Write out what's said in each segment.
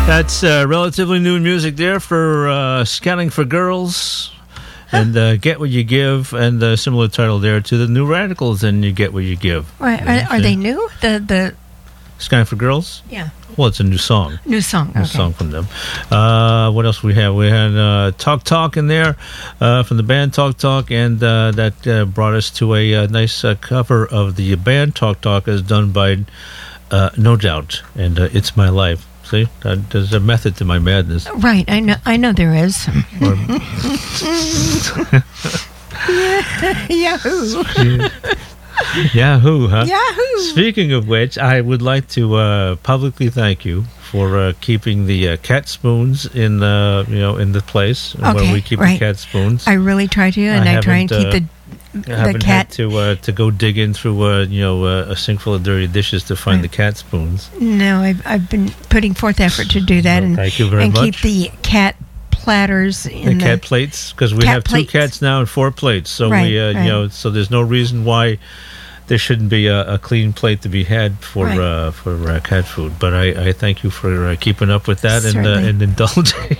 That's relatively new music there for Scouting for Girls and Get What You Give, and a similar title there to the New Radicals and You Get What You Give. Right. Are they new? The Scouting for Girls? Yeah. Well, it's a new song. New song. Okay. New song from them. What else we have? We had Talk Talk in there from the band Talk Talk, and that brought us to a nice cover of the band Talk Talk as done by No Doubt, and It's My Life. See, there's a method to my madness. Right, I know there is. Yahoo! Yahoo, huh? Yahoo! Speaking of which, I would like to publicly thank you for keeping the cat spoons in in the place where we keep the cat spoons. I really try to, and I try and keep the haven't cat had to go dig in through a sink full of dirty dishes to find the cat spoons. No, I've been putting forth effort to do that, and thank you very much. Keep the cat platters in the cat plates, because we have 2 cats now and 4 plates, so so there's no reason why there shouldn't be a clean plate to be had for cat food. But I thank you for keeping up with that and indulging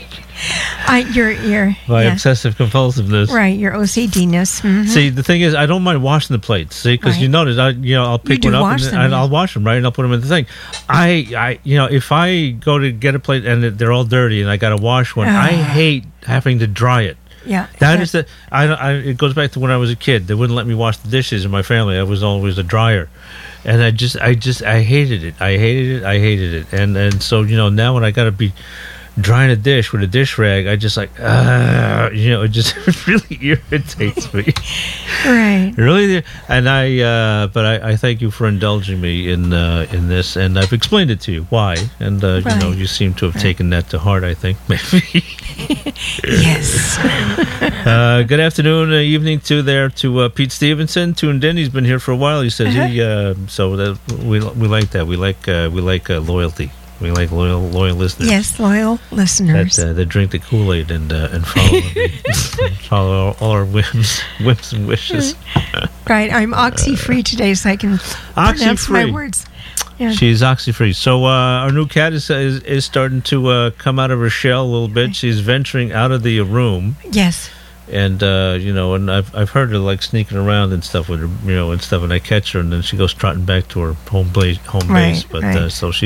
my obsessive compulsiveness. Right, your OCD-ness. Mm-hmm. See, the thing is, I don't mind washing the plates. See, because you notice, I'll pick one up and I'll wash them, right, and I'll put them in the thing. If I go to get a plate and they're all dirty and I got to wash one, I hate having to dry it. Yeah, that is the. It goes back to when I was a kid. They wouldn't let me wash the dishes in my family. I was always a dryer, and I hated it. I hated it. And so now when I got to be drying a dish with a dish rag, I just it just really irritates me. Right. Really, and but I thank you for indulging me in this, and I've explained it to you why, and you seem to have taken that to heart. I think maybe. Yes. Good afternoon, evening to Pete Stevenson tuned in. He's been here for a while. He says we like that. We like loyalty. We like loyal listeners. Yes, loyal listeners. That drink the Kool-Aid and follow follow all our whims and wishes. Right, I'm oxy-free today, so I can pronounce my words. Yeah. She's oxy-free. So our new cat is starting to come out of her shell a little bit. She's venturing out of the room. Yes. And and I've heard her sneaking around and stuff with her, and stuff. And I catch her, and then she goes trotting back to her home base. But so she.